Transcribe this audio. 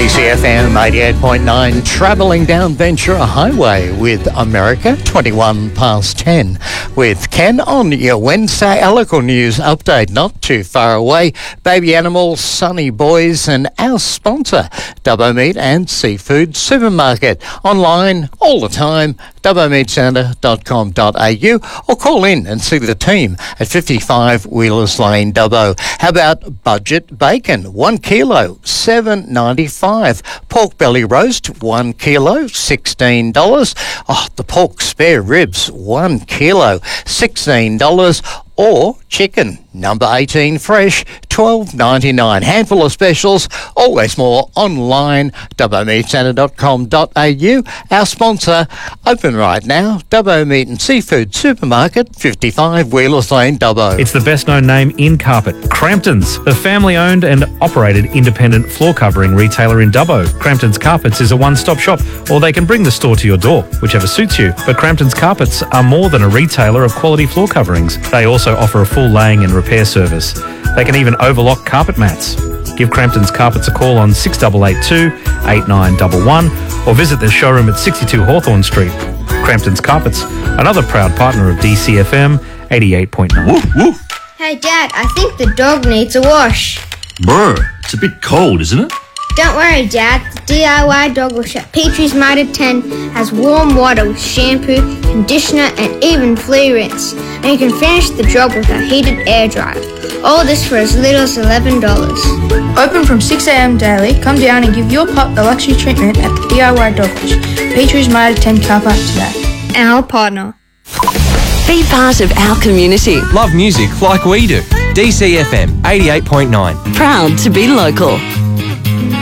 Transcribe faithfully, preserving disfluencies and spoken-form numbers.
D C F M eighty-eight point nine, travelling down Ventura Highway with America, twenty-one past ten. With Ken on your Wednesday local news update, not too far away. Baby Animals, Sunny Boys, and our sponsor, Dubbo Meat and Seafood Supermarket. Online all the time, dubbo meat centre dot com dot a u, or call in and see the team at fifty-five Wheelers Lane, Dubbo. How about budget bacon? One kilo, seven ninety-five. Pork belly roast, one kilo, sixteen dollars. Oh, the pork spare ribs, one kilo, sixteen dollars. Or chicken, number eighteen fresh, twelve ninety-nine. Handful of specials, always more online, dubbo meat centre dot com dot a u. Our sponsor, open right now, Dubbo Meat and Seafood Supermarket, fifty-five Wheelers Lane, Dubbo. It's the best known name in carpet, Crampton's, the family owned and operated independent floor covering retailer in Dubbo. Crampton's Carpets is a one-stop shop, or they can bring the store to your door, whichever suits you. But Crampton's Carpets are more than a retailer of quality floor coverings. They also offer a full laying and repair service. They can even overlock carpet mats. Give Crampton's Carpets a call on six eight eight two, eight nine one one or visit their showroom at sixty-two Hawthorne Street. Crampton's Carpets, another proud partner of D C F M eighty-eight point nine. Woof, woof. Hey Dad, I think the dog needs a wash. Brr, it's a bit cold, isn't it? Don't worry Dad, the D I Y dog wash at Petrie's Mitre ten has warm water with shampoo, conditioner and even flea rinse. And you can finish the job with a heated air dryer. All this for as little as eleven dollars. Open from six a m daily. Come down and give your pup the luxury treatment at the D I Y dog wash. Petrie's Mitre ten car park today. Our partner. Be part of our community. Love music like we do. D C F M eighty-eight point nine. Proud to be local.